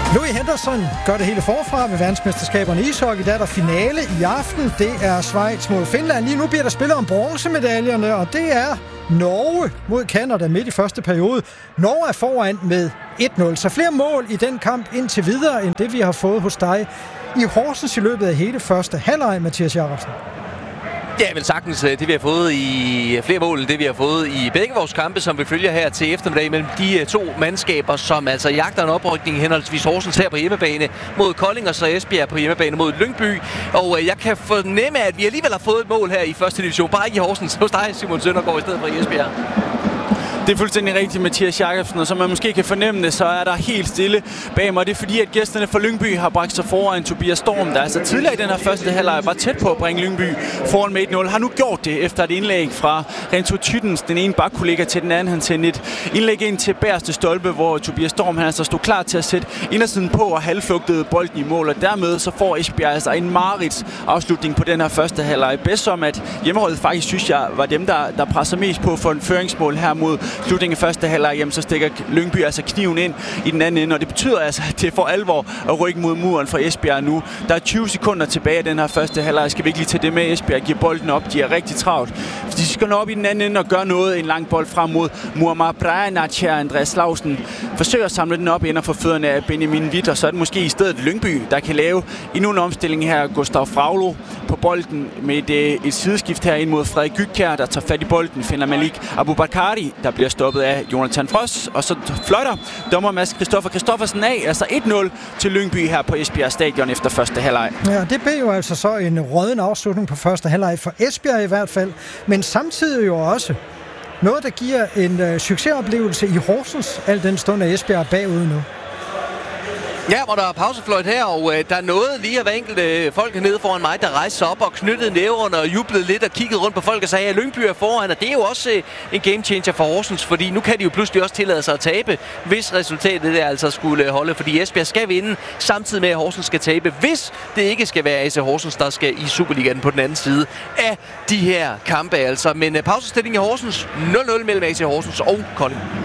Louis Henderson gør det hele forfra ved verdensmesterskaberne i ishockey. Der er der finale i aften. Det er Schweiz mod Finland. Lige nu bliver der spillet om bronzemedaljerne, og det er Norge mod Canada midt i første periode. Norge er foran med 1-0, så flere mål i den kamp indtil videre, end det vi har fået hos dig i Horsens i løbet af hele første halvleg, Mathias Jacobsen. Ja, vel sagtens det, vi har fået i flere mål, det vi har fået i begge vores kampe, som vi følger her til eftermiddag mellem de to mandskaber, som altså jagter en oprykning henholdsvis Horsens her på hjemmebane mod Kolding, og så Esbjerg på hjemmebane mod Lyngby. Og jeg kan fornemme, at vi alligevel har fået et mål her i første division, bare ikke i Horsens, hos dig, Simon Søndergaard, i stedet for i Esbjerg. Det er fuldstændig rigtigt, Mathias Jacobsen, og som man måske kan fornemme det, så er der helt stille bag mig. Det er fordi, at gæsterne fra Lyngby har bragt sig foran Tobias Storm, der altså tidligere i den her første halvleg var tæt på at bringe Lyngby foran med 1-0. Har nu gjort det efter et indlæg fra Renzo Tyttens, den ene bakkollega til den anden. Han sendte et indlæg ind til bagerste stolpe, hvor Tobias Storm han altså stod klar til at sætte indersiden på og halvflugtede bolden i mål. Og dermed så får Esbjerg altså en marerids afslutning på den her første halvleg. Bedst som at hjemmeholdet faktisk, synes jeg, var dem, der presser mest på for en føringsmål her mod slutningen af første halvleg, jamen så stikker Lyngby altså kniven ind i den anden ende, og det betyder altså, at det for alvor at rykke mod muren fra Esbjerg nu. Der er 20 sekunder tilbage af den her første halvleg. Skal vi ikke lige tage det med? Esbjerg giver bolden op. De er rigtig travlt. De skal nå op i den anden ende og gøre noget. En lang bold frem mod Muammar Brajanac her. Andreas Lausen forsøger at samle den op inden for fødderne af Benjamin Witt, og så er det måske i stedet Lyngby, der kan lave endnu en omstilling her. Gustav Fraglo på bolden med et sideskift her ind mod Frederik Gykjær, der tager fat i bolden, finder Malik Abubakari, der bliver stoppet af Jonathan Frost, og så fløjter dommer Mads Christoffersen af, altså 1-0 til Lyngby her på Esbjerg Stadion efter første halvleg. Ja, det blev jo altså så en rådden afslutning på første halvleg for Esbjerg i hvert fald, men samtidig jo også noget, der giver en succesoplevelse i Horsens, al den stund af Esbjerg bagud nu. Ja, hvor der er pausefløjt her, og der er noget lige af hver enkelte folk hernede foran mig, der rejste sig op og knyttede næverne og jublede lidt og kiggede rundt på folk og sagde, at Lyngby er foran, og det er jo også en game changer for Horsens, fordi nu kan de jo pludselig også tillade sig at tabe, hvis resultatet der altså skulle holde, fordi Esbjerg skal vinde, samtidig med at Horsens skal tabe, hvis det ikke skal være AC Horsens, der skal i Superligaen på den anden side af de her kampe altså. Men pausestilling i Horsens, 0-0 mellem AC Horsens og Kolding.